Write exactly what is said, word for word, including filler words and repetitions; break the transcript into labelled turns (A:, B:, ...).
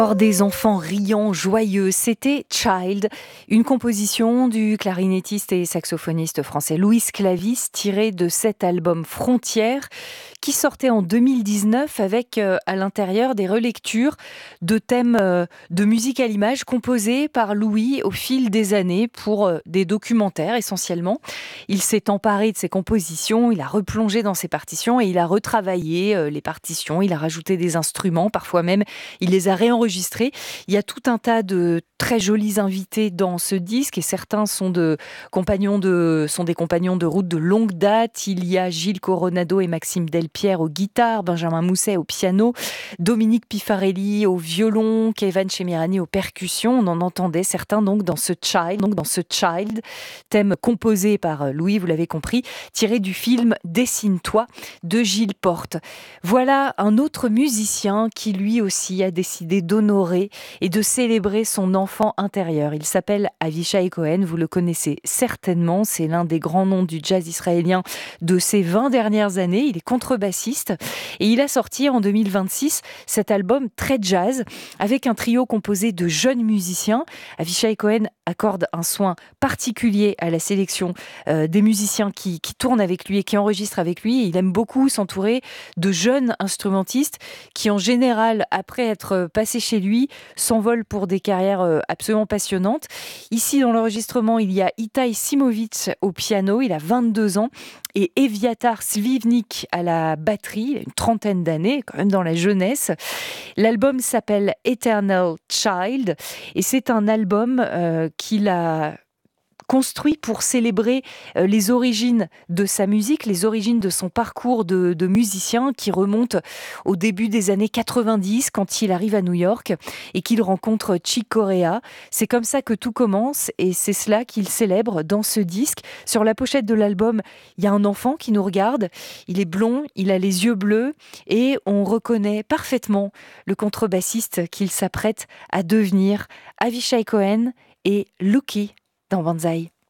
A: Hors des enfants riants, joyeux, c'était Child, une composition du clarinettiste et saxophoniste français Louis Clavis, tirée de cet album Frontières, qui sortait en deux mille dix-neuf avec euh, à l'intérieur des relectures de thèmes euh, de musique à l'image composés par Louis au fil des années pour euh, des documentaires essentiellement. Il s'est emparé de ses compositions, il a replongé dans ses partitions et il a retravaillé euh, les partitions, il a rajouté des instruments, parfois même il les a réenregistrés. Il y a tout un tas de très jolis invités dans ce disque et certains sont, de compagnons de, sont des compagnons de route de longue date. Il y a Gilles Coronado et Maxime Delpierre aux guitares, Benjamin Mousset au piano, Dominique Pifarelli au violon, Keivan Chemirani aux percussions. On en entendait certains donc dans ce Child, donc dans ce Child, thème composé par Louis, vous l'avez compris, tiré du film Dessine-toi de Gilles Porte. Voilà un autre musicien qui lui aussi a décidé d'honorer et de célébrer son enfant intérieur. Il s'appelle Avishai Cohen, vous le connaissez certainement, c'est l'un des grands noms du jazz israélien de ces vingt dernières années. Il est contrebassiste et il a sorti en deux mille vingt-six cet album très jazz avec un trio composé de jeunes musiciens. Avishai Cohen accorde un soin particulier à la sélection euh, des musiciens qui, qui tournent avec lui et qui enregistrent avec lui. Il aime beaucoup s'entourer de jeunes instrumentistes qui, en général, après être passés chez lui, s'envolent pour des carrières euh, absolument passionnantes. Ici, dans l'enregistrement, il y a Itai Simovic au piano, il a vingt-deux ans, et Eviatar Slivnik à la batterie, il a une trentaine d'années, quand même dans la jeunesse. L'album s'appelle Eternal Child et c'est un album euh, qu'il a construit pour célébrer euh, les origines de sa musique, les origines de son parcours de, de musicien qui remonte au début des années quatre-vingt-dix quand il arrive à New York et qu'il rencontre Chick Corea. C'est comme ça que tout commence et c'est cela qu'il célèbre dans ce disque. Sur la pochette de l'album, il y a un enfant qui nous regarde. Il est blond, il a les yeux bleus et on reconnaît parfaitement le contrebassiste qu'il s'apprête à devenir, Avishai Cohen et Lucky dans Banzai.